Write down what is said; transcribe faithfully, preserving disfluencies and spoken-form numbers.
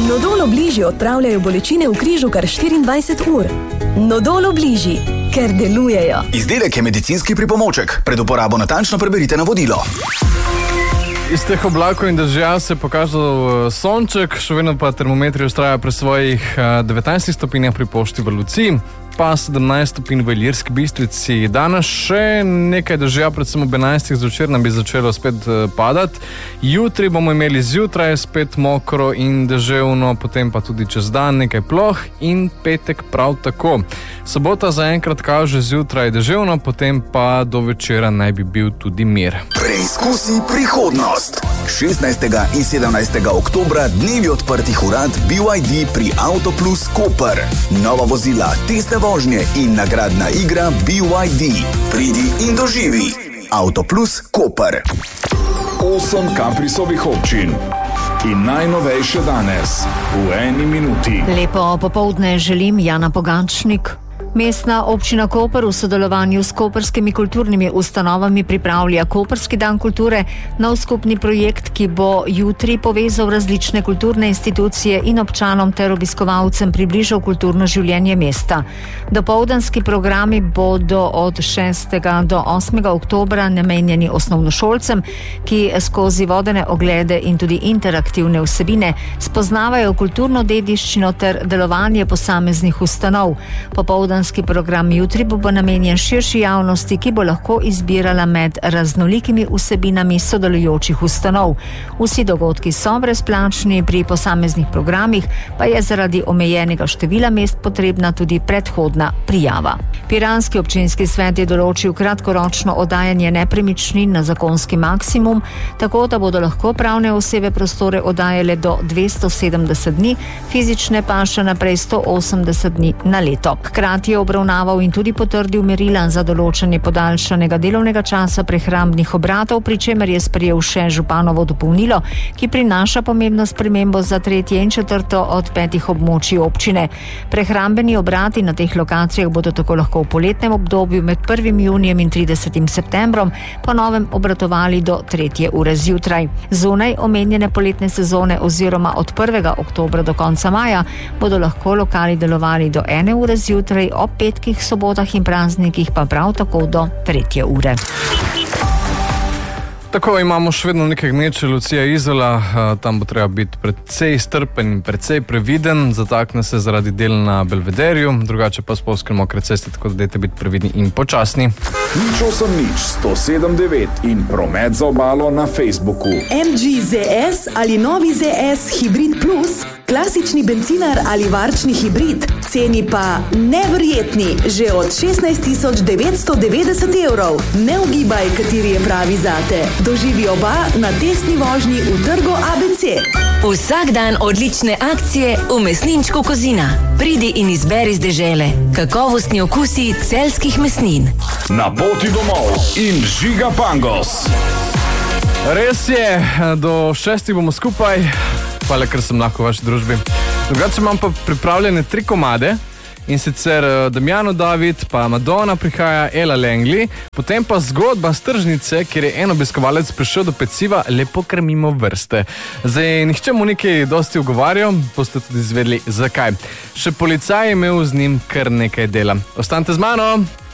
Nodol Obliži odpravljajo bolečine v križu kar štiriindvajset ur. Nodol Obliži, ker delujejo. Izdelek je medicinski pripomoček. Pred uporabo natančno preberite navodilo. Iz teh oblakov in dežja se je pokazal sonček, še vedno pa termometri vztrajajo pri svojih devetnajstih stopinjah pri Pošti v Luciji, pa sedemnajst stopinj v Ilirski Bistrici. Danes še nekaj dežja, predvsem ob enajstih zvečer nam bi začelo spet padati. Jutri bomo imeli zjutraj spet mokro in deževno, potem pa tudi čez dan nekaj ploh in petek prav tako. Sobota zaenkrat kaže zjutraj deževno, potem pa do večera naj bi bil tudi mir. Preizkusi prihodnost. šestnajstega in sedemnajstega oktobra dnevi odprtih urad B Y D pri Autoplus Koper. Nova vozila, testne vožnje in nagradna igra B Y D. Pridi in doživi. Autoplus Koper. Osem Kaprisovih občin. In najnovejše danes v eni minuti. Lepo popoldne želim, Jana Pogačnik. Mestna občina Koper v sodelovanju s koperskimi kulturnimi ustanovami pripravlja Koperski dan kulture, nov skupni projekt, ki bo jutri povezal različne kulturne institucije in občanom ter obiskovalcem približal kulturno življenje mesta. Dopoldanski programi bodo od šestega do osmega oktobra namenjeni osnovnošolcem, ki skozi vodene oglede in tudi interaktivne vsebine spoznavajo kulturno dediščino ter delovanje posameznih ustanov. Popoldan program jutri bo namenjen širši javnosti, ki bo lahko izbirala med raznolikimi vsebinami sodelujočih ustanov. Vsi dogodki so brezplačni, pri posameznih programih pa je zaradi omejenega števila mest potrebna tudi predhodna prijava. Piranski občinski svet je določil kratkoročno oddajanje nepremičnin na zakonski maksimum, tako da bodo lahko pravne osebe prostore oddajale do dvesto sedemdeset dni, fizične pa še naprej sto osemdeset dni na leto. Hkrati je obravnaval in tudi potrdil merila za določanje podaljšanega delovnega časa prehrambnih obratov, pri čemer je sprejel še županovo dopolnilo, ki prinaša pomembno spremembo za tretje in četrto od petih območij občine. Prehrambeni obrati na teh lokacijah bodo tako lahko v poletnem obdobju med prvim junijem in tridesetim septembrom po novem obratovali do tretje ure zjutraj. Zunaj omenjene poletne sezone oziroma od prvega oktobra do konca maja bodo lahko lokali delovali do ene ure zjutraj, ob petkih, sobotah in praznikih pa prav tako do tretje ure. Tako imamo še vedno nekaj gneče, Lucija Izola, tam bo treba biti precej strpen in precej previden, zatakne se zaradi del na Belvederju, drugače pa spolske mokre ceste, tako da dajte biti previdni in počasni. Nič osem nič, sto sedem devet in promet za obalo na Facebooku. M G Z S ali novi Z S Hybrid Plus, klasični bencinar ali varčni hibrid, ceni pa neverjetni, že od šestnajst tisoč devetsto devetdeset evrov. Ne ugibaj, kateri je pravi zate. Doživi oba na testni vožnji v trgu A B C. Vsak dan odlične akcije v mesninčku Kozina. Pridi in izberi z dežele. Kakovostni okusi celjskih mesnin. Na poti domov in Žiga Pangos. Res je, do šestih bomo skupaj. Hvala, ker sem lahko v vaši družbi. Drugače imam pa pripravljene tri komade. In sicer Damjano David, pa Madonna prihaja, Ella Langley, potem pa zgodba z tržnice, kjer je en obiskovalec prišel do peciva lepo kar mimo vrste. Zdaj, nihče mu nekaj dosti ugovarjal, boste tudi izvedeli zakaj. Še policaj je imel z njim kar nekaj dela. Ostanite z mano!